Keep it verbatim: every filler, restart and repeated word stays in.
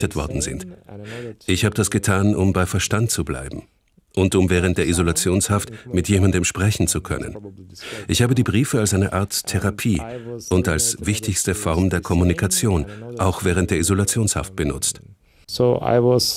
worden sind. Ich habe das getan, um bei Verstand zu bleiben und um während der Isolationshaft mit jemandem sprechen zu können. Ich habe die Briefe als eine Art Therapie und als wichtigste Form der Kommunikation, auch während der Isolationshaft benutzt. So I was